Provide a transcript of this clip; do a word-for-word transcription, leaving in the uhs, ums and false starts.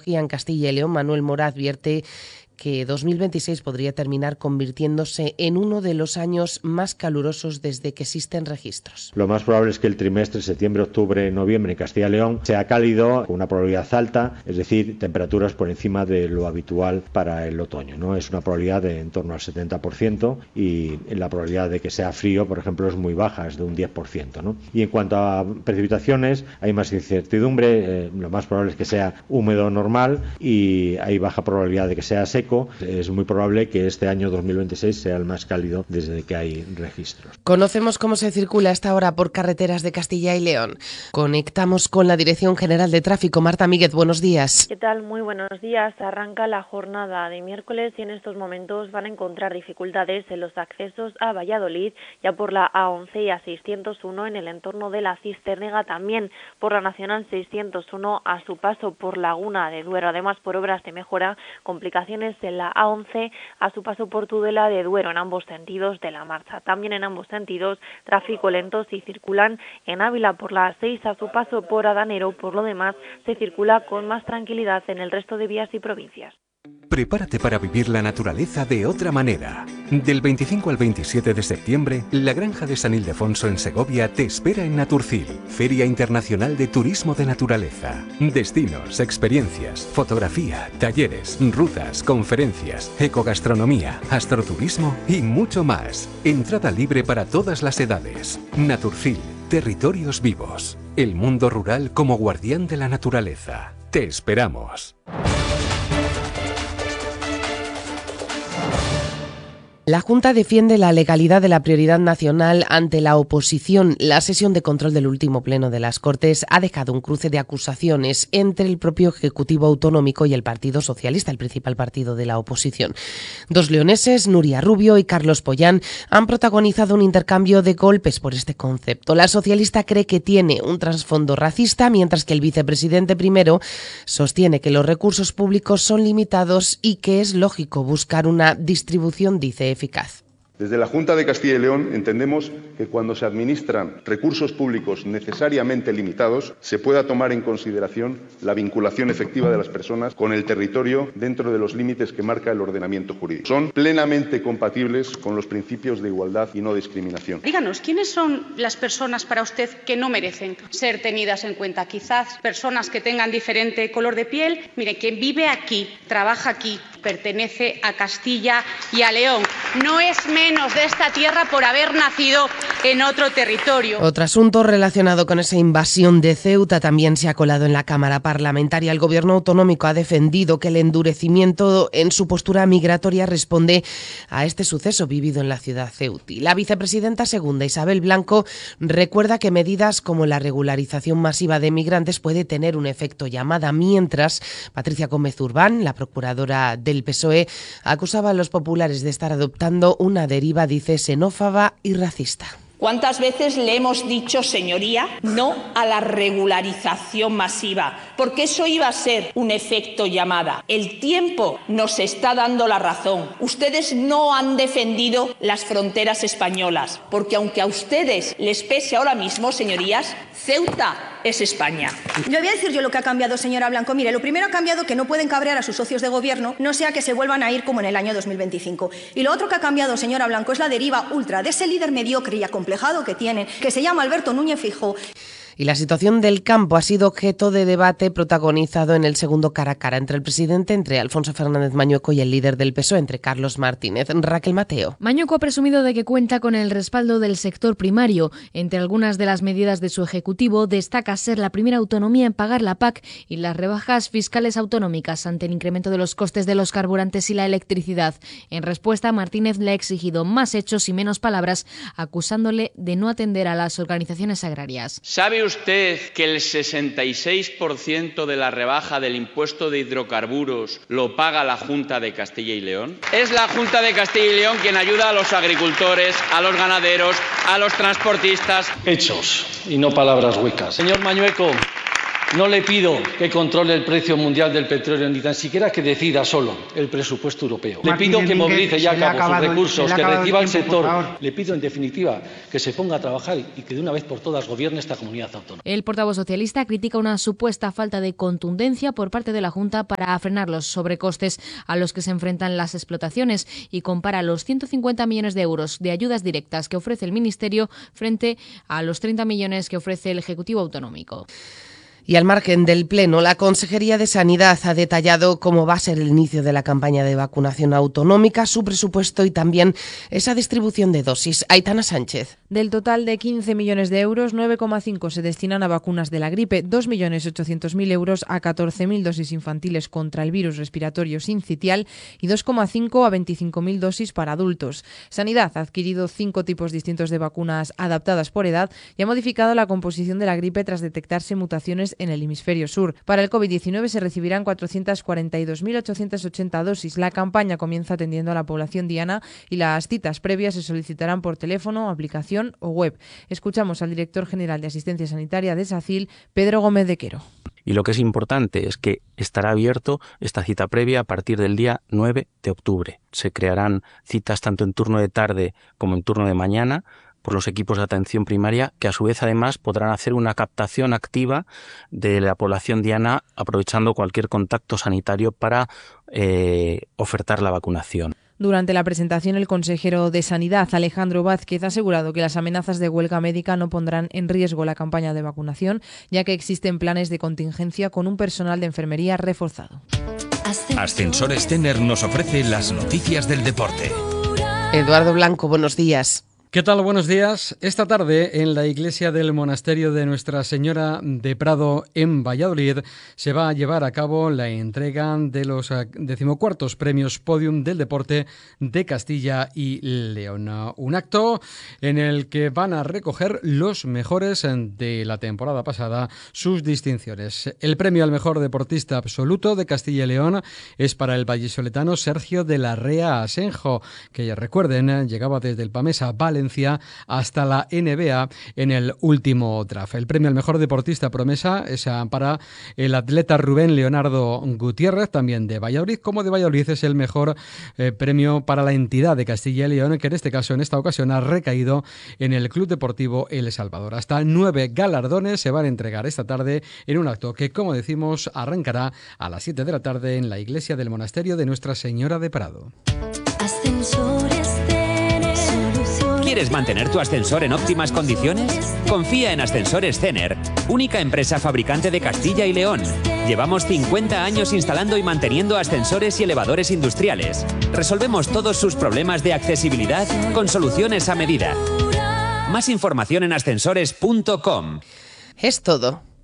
Meteorología en Castilla y León, Manuel Mora, advierte que dos mil veintiséis podría terminar convirtiéndose en uno de los años más calurosos desde que existen registros. Lo más probable es que el trimestre septiembre, octubre, noviembre en Castilla y León sea cálido, con una probabilidad alta, es decir, temperaturas por encima de lo habitual para el otoño, ¿no? Es una probabilidad de en torno al setenta por ciento y la probabilidad de que sea frío, por ejemplo, es muy baja, es de un diez por ciento, ¿no? Y en cuanto a precipitaciones, hay más incertidumbre, eh, lo más probable es que sea húmedo normal y hay baja probabilidad de que sea seco. Es muy probable que este año dos mil veintiséis sea el más cálido desde que hay registros. Conocemos cómo se circula a esta hora por carreteras de Castilla y León. Conectamos con la Dirección General de Tráfico. Marta Míguez, buenos días. ¿Qué tal? Muy buenos días. Arranca la jornada de miércoles y en estos momentos van a encontrar dificultades en los accesos a Valladolid, ya por la A once y A seiscientos uno en el entorno de la Cisternega, también por la Nacional seiscientos uno a su paso por Laguna de Duero. Además, por obras de mejora, complicaciones en la A once a su paso por Tudela de Duero en ambos sentidos de la marcha. También en ambos sentidos tráfico lento si circulan en Ávila por la A seis a su paso por Adanero. Por lo demás se circula con más tranquilidad en el resto de vías y provincias. Prepárate para vivir la naturaleza de otra manera. Del veinticinco al veintisiete de septiembre, la Granja de San Ildefonso en Segovia te espera en Naturcil, Feria Internacional de Turismo de Naturaleza. Destinos, experiencias, fotografía, talleres, rutas, conferencias, ecogastronomía, astroturismo y mucho más. Entrada libre para todas las edades. Naturcil, territorios vivos. El mundo rural como guardián de la naturaleza. Te esperamos. La Junta defiende la legalidad de la prioridad nacional ante la oposición. La sesión de control del último pleno de las Cortes ha dejado un cruce de acusaciones entre el propio Ejecutivo Autonómico y el Partido Socialista, el principal partido de la oposición. Dos leoneses, Nuria Rubio y Carlos Pollán, han protagonizado un intercambio de golpes por este concepto. La socialista cree que tiene un trasfondo racista, mientras que el vicepresidente primero sostiene que los recursos públicos son limitados y que es lógico buscar una distribución, dice, eficaz. Desde la Junta de Castilla y León entendemos que cuando se administran recursos públicos necesariamente limitados, se pueda tomar en consideración la vinculación efectiva de las personas con el territorio dentro de los límites que marca el ordenamiento jurídico. Son plenamente compatibles con los principios de igualdad y no discriminación. Díganos, ¿quiénes son las personas para usted que no merecen ser tenidas en cuenta? Quizás personas que tengan diferente color de piel. Mire, quien vive aquí, trabaja aquí, pertenece a Castilla y a León. No es menos de esta tierra por haber nacido en otro territorio. Otro asunto relacionado con esa invasión de Ceuta también se ha colado en la Cámara Parlamentaria. El Gobierno autonómico ha defendido que el endurecimiento en su postura migratoria responde a este suceso vivido en la ciudad ceutí. La vicepresidenta segunda, Isabel Blanco, recuerda que medidas como la regularización masiva de migrantes puede tener un efecto llamada, mientras Patricia Gómez Urbán, la procuradora del P S O E, acusaba a los populares de estar adoptando una deriva, dice, xenófoba y racista. ¿Cuántas veces le hemos dicho, señoría, no a la regularización masiva? Porque eso iba a ser un efecto llamada. El tiempo nos está dando la razón. Ustedes no han defendido las fronteras españolas, porque aunque a ustedes les pese ahora mismo, señorías, Ceuta es España. Le voy a decir yo lo que ha cambiado, señora Blanco. Mire, lo primero ha cambiado que no pueden cabrear a sus socios de gobierno, no sea que se vuelvan a ir como en el año dos mil veinticinco. Y lo otro que ha cambiado, señora Blanco, es la deriva ultra de ese líder mediocre y acomplejado que tienen, que se llama Alberto Núñez Feijóo. Y la situación del campo ha sido objeto de debate protagonizado en el segundo cara a cara entre el presidente, entre Alfonso Fernández Mañueco, y el líder del P S O E, entre Carlos Martínez. Raquel Mateo. Mañueco ha presumido de que cuenta con el respaldo del sector primario. Entre algunas de las medidas de su ejecutivo destaca ser la primera autonomía en pagar la P A C y las rebajas fiscales autonómicas ante el incremento de los costes de los carburantes y la electricidad. En respuesta, Martínez le ha exigido más hechos y menos palabras, acusándole de no atender a las organizaciones agrarias. ¿Sabe usted que el sesenta y seis por ciento de la rebaja del impuesto de hidrocarburos lo paga la Junta de Castilla y León? Es la Junta de Castilla y León quien ayuda a los agricultores, a los ganaderos, a los transportistas. Hechos y no palabras huecas. Señor Mañueco, No le pido que controle el precio mundial del petróleo, ni tan siquiera que decida solo el presupuesto europeo. Le pido que movilice ya a cabo sus recursos, que reciba el sector. Le pido, en definitiva, que se ponga a trabajar y que de una vez por todas gobierne esta comunidad autónoma. El portavoz socialista critica una supuesta falta de contundencia por parte de la Junta para frenar los sobrecostes a los que se enfrentan las explotaciones y compara los ciento cincuenta millones de euros de ayudas directas que ofrece el Ministerio frente a los treinta millones que ofrece el Ejecutivo Autonómico. Y al margen del Pleno, la Consejería de Sanidad ha detallado cómo va a ser el inicio de la campaña de vacunación autonómica, su presupuesto y también esa distribución de dosis. Aitana Sánchez. Del total de quince millones de euros, nueve coma cinco se destinan a vacunas de la gripe, dos millones ochocientos mil euros a catorce mil dosis infantiles contra el virus respiratorio sincitial y dos coma cinco a veinticinco mil dosis para adultos. Sanidad ha adquirido cinco tipos distintos de vacunas adaptadas por edad y ha modificado la composición de la gripe tras detectarse mutaciones en el hemisferio sur. Para el COVID diecinueve se recibirán cuatrocientas cuarenta y dos mil ochocientas ochenta dosis. La campaña comienza atendiendo a la población diana y las citas previas se solicitarán por teléfono, aplicación o web. Escuchamos al director general de Asistencia Sanitaria de SACIL, Pedro Gómez de Quero. Y lo que es importante es que estará abierto esta cita previa a partir del día nueve de octubre. Se crearán citas tanto en turno de tarde como en turno de mañana por los equipos de atención primaria, que a su vez además podrán hacer una captación activa de la población diana aprovechando cualquier contacto sanitario para eh, ofertar la vacunación. Durante la presentación, el consejero de Sanidad, Alejandro Vázquez, ha asegurado que las amenazas de huelga médica no pondrán en riesgo la campaña de vacunación, ya que existen planes de contingencia con un personal de enfermería reforzado. Ascensores Tener nos ofrece las noticias del deporte. Eduardo Blanco, buenos días. ¿Qué tal? Buenos días. Esta tarde, en la iglesia del monasterio de Nuestra Señora de Prado, en Valladolid, se va a llevar a cabo la entrega de los decimocuartos premios Podium del Deporte de Castilla y León. Un acto en el que van a recoger los mejores de la temporada pasada, sus distinciones. El premio al mejor deportista absoluto de Castilla y León es para el vallisoletano Sergio de la Rea Asenjo, que, recuerden, llegaba desde el Pamesa Valencia hasta la N B A en el último draft. El premio al mejor deportista promesa es para el atleta Rubén Leonardo Gutiérrez, también de Valladolid. Como de Valladolid es el mejor eh, premio para la entidad de Castilla y León, que en este caso, en esta ocasión, ha recaído en el Club Deportivo El Salvador. Hasta nueve galardones se van a entregar esta tarde en un acto que, como decimos, arrancará a las siete de la tarde en la iglesia del monasterio de Nuestra Señora de Prado. Ascensores Tener. ¿Quieres mantener tu ascensor en óptimas condiciones? Confía en Ascensores Tener, única empresa fabricante de Castilla y León. Llevamos cincuenta años instalando y manteniendo ascensores y elevadores industriales. Resolvemos todos sus problemas de accesibilidad con soluciones a medida. Más información en ascensores punto com. Es todo.